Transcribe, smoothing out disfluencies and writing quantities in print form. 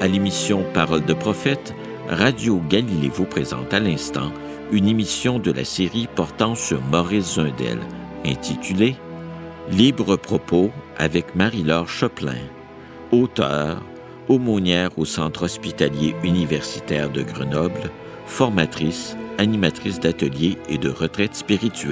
À l'émission Paroles de prophète, Radio Galilée vous présente à l'instant une émission de la série portant sur Maurice Zundel, intitulée « Libre propos avec Marie-Laure Choplin, auteure, aumônière au Centre hospitalier universitaire de Grenoble, formatrice, animatrice d'ateliers et de retraites spirituelles. »